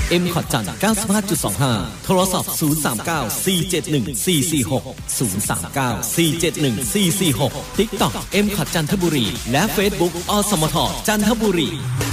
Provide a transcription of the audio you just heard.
M ขอดจัน 95.25 โทรศัพท์ 039-471-446 039-471-446 TikTok M ขอดจันทบุรีและ Facebook อสมทจันทบุรี